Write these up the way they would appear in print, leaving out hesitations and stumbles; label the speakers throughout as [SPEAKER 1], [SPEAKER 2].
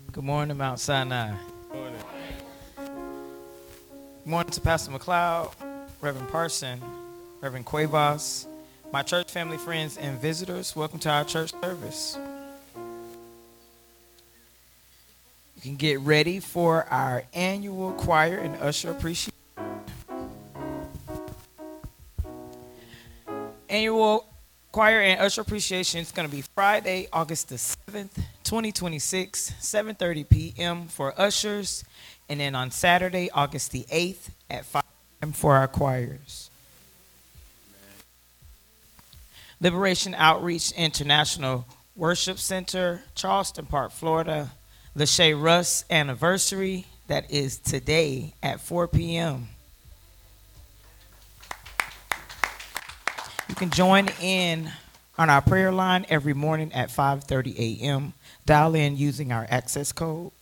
[SPEAKER 1] Good morning, Mount Sinai.
[SPEAKER 2] Morning.
[SPEAKER 1] Good morning to Pastor McLeod, Reverend Parson, Reverend Cuevas, my church family, friends, and visitors. Welcome to our church service. You can get ready for our annual choir and usher appreciation. Annual choir and usher appreciation is going to be Friday, August the 7th, 2026, 7:30 p.m. for ushers, and then on Saturday, August the 8th at 5 p.m. for our choirs. Liberation Outreach International Worship Center, Charleston Park, Florida. Lachey Russ anniversary, that is today at 4 p.m. You can join in on our prayer line every morning at 5:30 a.m. Dial in using our access code.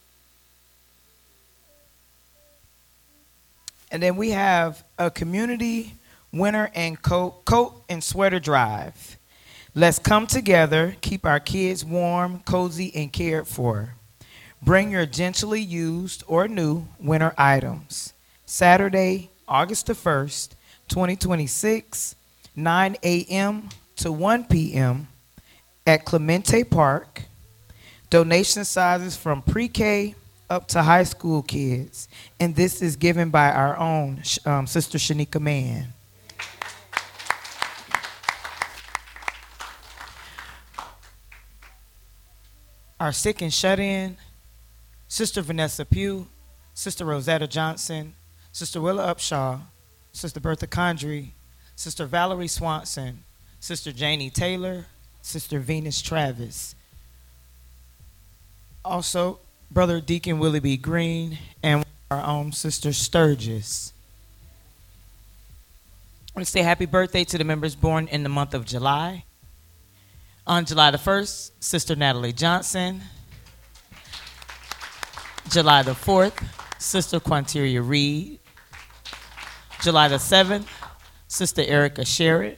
[SPEAKER 1] And then we have a community winter and coat and sweater drive. Let's come together, keep our kids warm, cozy, and cared for. Bring your gently used or new winter items. Saturday, August the 1st, 2026, 9 a.m. to 1 p.m. at Clemente Park. Donation sizes from pre-K up to high school kids. And this is given by our own Sister Shanika Mann. Our sick and shut-in, Sister Vanessa Pugh, Sister Rosetta Johnson, Sister Willa Upshaw, Sister Bertha Condry, Sister Valerie Swanson, Sister Janie Taylor, Sister Venus Travis. Also, Brother Deacon Willie B. Green, and our own Sister Sturgis. I want to say happy birthday to the members born in the month of July. On July the 1st, Sister Natalie Johnson. July the 4th, Sister Quanteria Reed. July the 7th, Sister Erica Sherritt.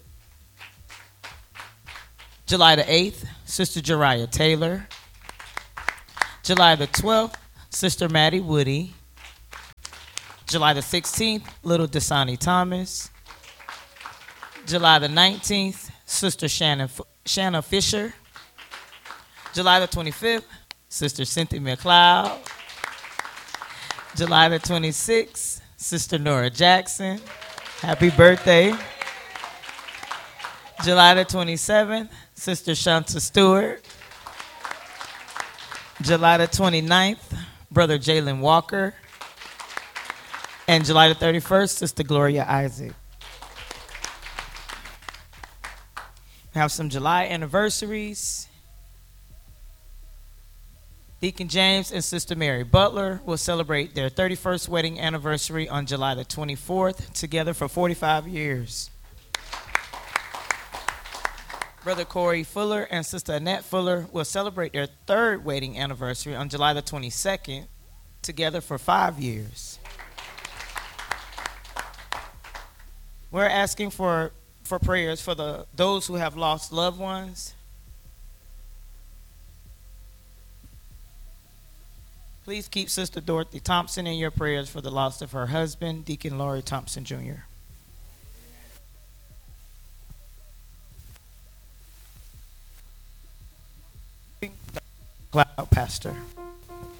[SPEAKER 1] July the 8th, Sister Jariah Taylor. July the 12th, Sister Maddie Woody. July the 16th, Little Dasani Thomas. July the 19th, Sister Shanna Fisher. July the 25th, Sister Cynthia McLeod. July the 26th, Sister Nora Jackson. Happy birthday. July the 27th, Sister Shanta Stewart. July the 29th, Brother Jalen Walker. And July the 31st, Sister Gloria Isaac. We have some July anniversaries. Deacon James and Sister Mary Butler will celebrate their 31st wedding anniversary on July the 24th, together for 45 years. Brother Corey Fuller and Sister Annette Fuller will celebrate their third wedding anniversary on July the 22nd, together for 5 years. We're asking for prayers for those who have lost loved ones. Please keep Sister Dorothy Thompson in your prayers for the loss of her husband, Deacon Laurie Thompson Jr. Cloud Pastor.